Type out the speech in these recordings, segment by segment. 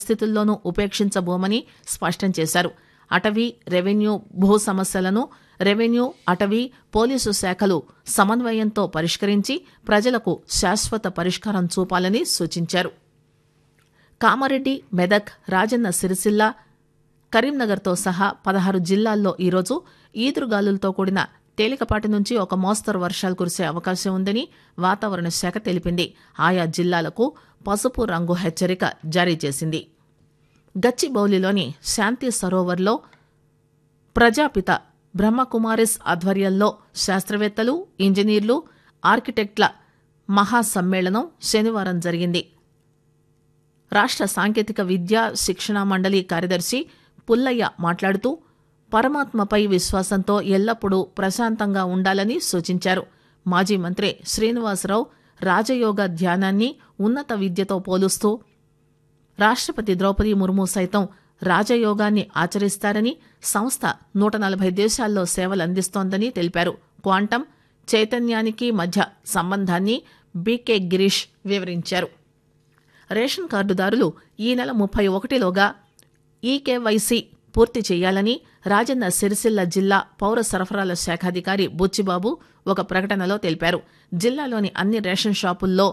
పరిస్థితుల్లోనూ ఉపేక్షించబోమని స్పష్టం చేశారు. అటవీ, రెవెన్యూ, భూ సమస్యలను రెవెన్యూ, అటవీ, పోలీసు శాఖలు సమన్వయంతో పరిష్కరించి ప్రజలకు శాశ్వత పరిష్కారం చూపాలని సూచించారు. కామారెడ్డి, మెదక్, రాజన్న సిరిసిల్ల, కరీంనగర్తో సహా 16 జిల్లాల్లో ఈరోజు ఈదురుగాలులతో కూడిన తేలికపాటి నుంచి ఒక మోస్తరు వర్షాలు కురిసే అవకాశం ఉందని వాతావరణ శాఖ తెలిపింది. ఆయా జిల్లాలకు పసుపు రంగు హెచ్చరిక జారీ చేసింది. గచ్చిబౌలిలోని శాంతి సరోవర్లో ప్రజాపిత బ్రహ్మకుమారిస్ ఆధ్వర్యంలో శాస్త్రవేత్తలు, ఇంజనీర్లు, ఆర్కిటెక్ట్ల మహాసమ్మేళనం శనివారం జరిగింది. రాష్ట్ర సాంకేతిక విద్యా శిక్షణా మండలి కార్యదర్శి పుల్లయ్య మాట్లాడుతూ పరమాత్మపై విశ్వాసంతో ఎల్లప్పుడూ ప్రశాంతంగా ఉండాలని సూచించారు. మాజీ మంత్రి శ్రీనివాసరావు రాజయోగ ధ్యానాన్ని ఉన్నత విద్యతో పోలుస్తూ రాష్ట్రపతి ద్రౌపది ముర్ము సైతం రాజయోగాన్ని ఆచరిస్తారని, సంస్థ 140 దేశాల్లో సేవలందిస్తోందని తెలిపారు. క్వాంటం, చైతన్యానికి మధ్య సంబంధాన్ని బీకే గిరీష్ వివరించారు. రేషన్ కార్డుదారులు ఈ నెల 31లోగా ఈకేవైసీ పూర్తి చేయాలని రాజన్న సిరిసిల్ల జిల్లా పౌర సరఫరాల శాఖాధికారి బుచ్చిబాబు ఒక ప్రకటనలో తెలిపారు. జిల్లాలోని అన్ని రేషన్ షాపుల్లో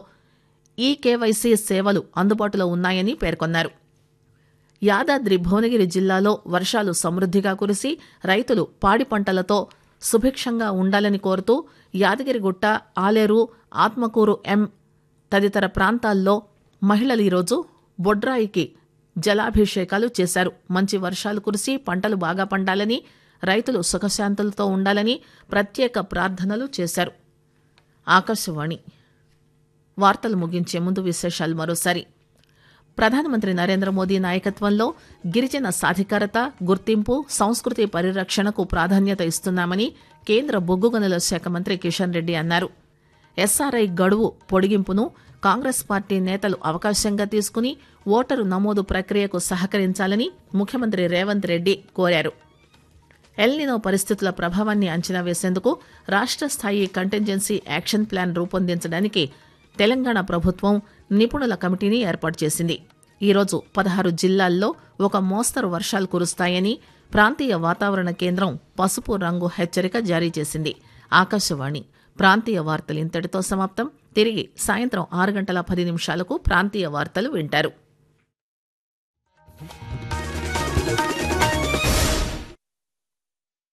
ఈకేవైసీ సేవలు అందుబాటులో ఉన్నాయని పేర్కొన్నారు. యాదాద్రి భువనగిరి జిల్లాలో వర్షాలు సమృద్దిగా కురిసి రైతులు పాడి పంటలతో సుభిక్షంగా ఉండాలని కోరుతూ యాదగిరిగుట్ట, ఆలేరు, ఆత్మకూరు ఎం తదితర ప్రాంతాల్లో మహిళలు ఈరోజు బొడ్రాయికి జలాభిషేకాలు చేశారు. మంచి వర్షాలు కురిసి పంటలు బాగా పండాలని, రైతులు సుఖశాంతులతో ఉండాలని ప్రత్యేక ప్రార్థనలు చేశారు. ఆకాశవాణి వార్తలు ముగించే ముందు విశేషాలు మరోసారి. ప్రధానమంత్రి నరేంద్ర మోదీ నాయకత్వంలో గిరిజన సాధికారత, గుర్తింపు, సంస్కృతి పరిరక్షణకు ప్రాధాన్యత ఇస్తున్నామని కేంద్ర బొగ్గు గనుల శాఖ మంత్రి కిషన్ రెడ్డి అన్నారు. ఎస్ఆర్ఐ గడువు పొడిగింపును కాంగ్రెస్ పార్టీ నేతలు అవకాశంగా తీసుకుని ఓటరు నమోదు ప్రక్రియకు సహకరించాలని ముఖ్యమంత్రి రేవంత్ రెడ్డి కోరారు. ఎల్నినో పరిస్థితుల ప్రభావాన్ని అంచనా వేసేందుకు రాష్ట్ర స్థాయి కంటింజెన్సీ యాక్షన్ ప్లాన్ రూపొందించడానికి తెలంగాణ ప్రభుత్వం నిపుణుల కమిటీని ఏర్పాటు చేసింది. ఈరోజు 16 జిల్లాల్లో ఒక మోస్తరు వర్షాలు కురుస్తాయని ప్రాంతీయ వాతావరణ కేంద్రం పసుపు రంగు హెచ్చరిక జారీ చేసింది. ఆకాశవాణి ప్రాంతీయ వార్తలు ఇంతటితో సమాప్తం. తిరిగి సాయంత్రం 6:10 ప్రాంతీయ వార్తలు వింటారు.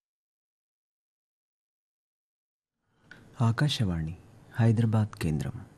ఆకాశవాణి హైదరాబాద్ కేంద్రం.